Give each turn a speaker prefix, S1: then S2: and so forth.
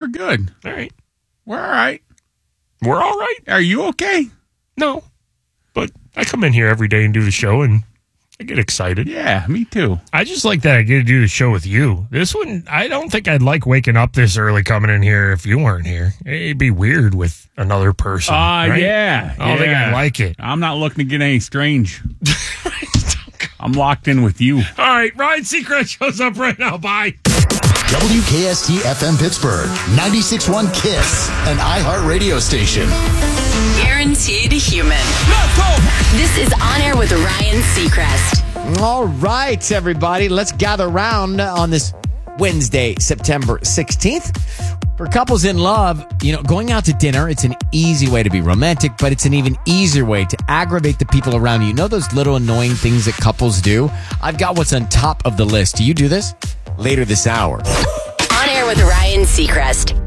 S1: good.
S2: All right.
S1: We're all right.
S2: We're all right?
S1: Are you okay?
S2: No. But I come in here every day and do the show, and I get excited.
S1: Yeah, me too.
S2: I just like that I get to do the show with you. This one, I don't think I'd like waking up this early coming in here if you weren't here. It'd be weird with another person. Right?
S1: Yeah.
S2: I don't think I'd like it.
S1: I'm not looking to get any strange. I'm locked in with you.
S2: All right, Ryan Seacrest shows up right now. Bye.
S3: WKST FM Pittsburgh, 96.1 KISS, an iHeart radio station.
S4: Guaranteed human. Let's go! This is On Air with Ryan Seacrest.
S5: All right, everybody, let's gather round on this Wednesday, September 16th. For couples in love, going out to dinner, it's an easy way to be romantic, but it's an even easier way to aggravate the people around you. You know those little annoying things that couples do? I've got what's on top of the list. Do you do this? Later this hour.
S4: On Air with Ryan Seacrest.